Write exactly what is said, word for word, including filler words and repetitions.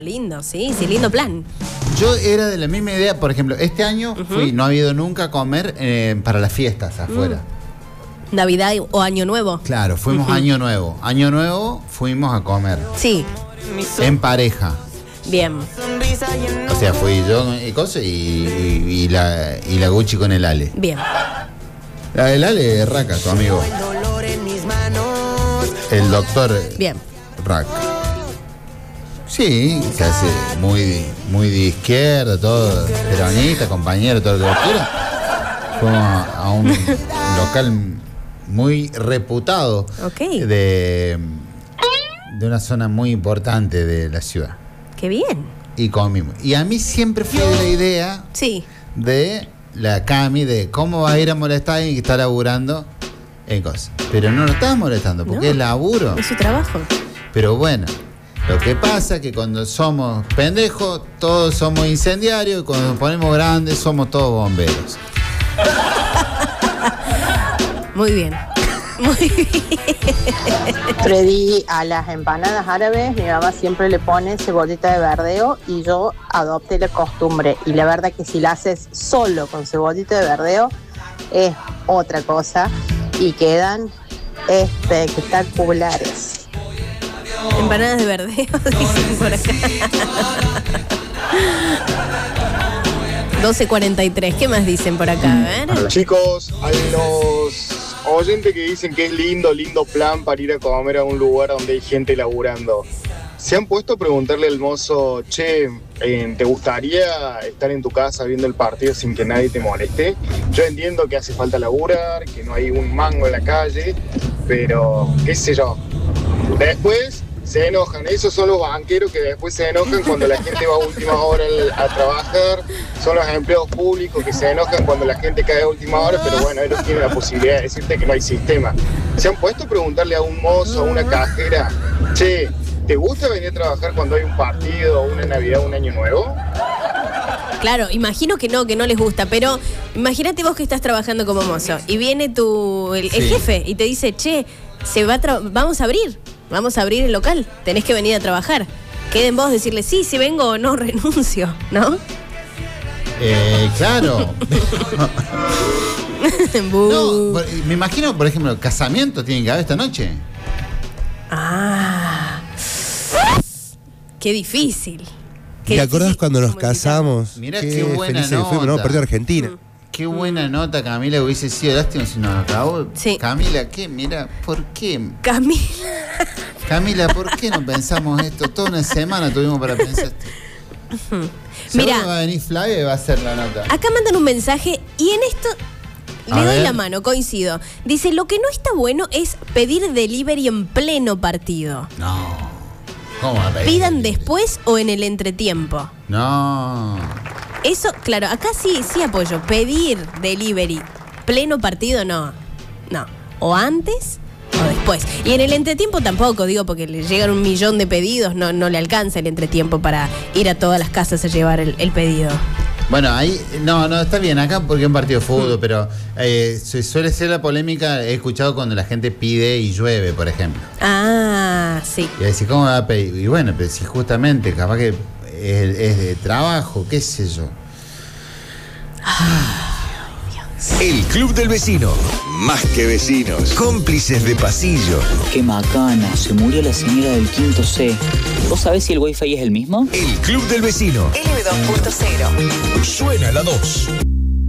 Lindo, sí, sí, lindo plan. Yo era de la misma idea, por ejemplo, este año uh-huh. fui, no ha habido nunca a comer eh, para las fiestas afuera. Mm. Navidad o Año Nuevo. Claro, fuimos uh-huh. Año Nuevo. Año Nuevo fuimos a comer. Sí. En pareja. Bien. O sea, fui yo y cosas y, y, y, la, y la Gucci con el Ale. Bien. La del Ale es Raca, tu amigo. El doctor Bien. Raca. Sí, se hace muy, muy de izquierda, todo peronista, compañero, todo lo que quiera. Fuimos a un local muy reputado okay. de, de una zona muy importante de la ciudad. ¡Qué bien! Y comimos. Y a mí siempre fue la idea sí. de la Cami, de cómo va a ir a molestar a alguien que está laburando en cosas. Pero no lo estás molestando, porque no, es laburo. Es su trabajo. Pero bueno. Lo que pasa es que cuando somos pendejos, todos somos incendiarios, y cuando nos ponemos grandes, somos todos bomberos. Muy bien. Muy bien. Freddy, a las empanadas árabes, mi mamá siempre le pone cebollita de verdeo y yo adopté la costumbre. Y la verdad que si la haces solo con cebollita de verdeo, es otra cosa y quedan espectaculares. Empanadas de verdeo, dicen por acá. doce cuarenta y tres, ¿qué más dicen por acá? A ver. Chicos, hay unos oyentes que dicen que es lindo, lindo plan para ir a comer a un lugar donde hay gente laburando. ¿Se han puesto a preguntarle al mozo, che, eh, ¿te gustaría estar en tu casa viendo el partido sin que nadie te moleste? Yo entiendo que hace falta laburar, que no hay un mango en la calle, pero qué sé yo. Después se enojan, esos son los banqueros que después se enojan cuando la gente va a última hora a trabajar, son los empleados públicos que se enojan cuando la gente cae a última hora, pero bueno, ellos tienen la posibilidad de decirte que no hay sistema. ¿Se han puesto a preguntarle a un mozo, a una cajera, che, ¿te gusta venir a trabajar cuando hay un partido, una Navidad, un Año Nuevo? Claro, imagino que no, que no les gusta, pero imagínate vos que estás trabajando como mozo y viene tu el, sí. el jefe y te dice, che, se va a tra- vamos a abrir. Vamos a abrir el local, tenés que venir a trabajar. Queden vos decirle, sí, si vengo o no, renuncio, ¿no? Eh, claro. No, me imagino, por ejemplo, casamiento tienen que haber esta noche. Ah. Qué difícil. ¿Te acordás cuando nos casamos? Mirá qué, qué buena nota. Fuimos, no, perdió Argentina. Mm. Qué buena nota, Camila, hubiese sido lástima si nos acabó. Sí. Camila, ¿qué? Mira, ¿por qué? Camila. Camila, ¿por qué no pensamos esto? Toda una semana tuvimos para pensar esto. Uh-huh. Mira, va a venir Flavia y va a hacer la nota. Acá mandan un mensaje y en esto le a doy ver. la mano, coincido. Dice, lo que no está bueno es pedir delivery en pleno partido. No. ¿Cómo va a pedir? Pidan delivery después o en el entretiempo. No. Eso, claro, acá sí, sí apoyo. Pedir delivery pleno partido, no. No. O antes o después. Y en el entretiempo tampoco, digo, porque le llegan un millón de pedidos, no, no le alcanza el entretiempo para ir a todas las casas a llevar el, el pedido. Bueno, ahí, no, no, está bien acá porque es un partido de fútbol, mm. pero eh, suele ser la polémica, he escuchado cuando la gente pide y llueve, por ejemplo. Ah, sí. Y decir, ¿cómo va a pedir? Y bueno, pero si justamente, capaz que es, es de trabajo, qué sé yo. Ay, El Club del Vecino. Más que vecinos, cómplices de pasillo. Qué macana, se murió la señora del quinto C. ¿Vos sabés si el wifi es el mismo? El Club del Vecino. L B dos punto cero. Suena la dos.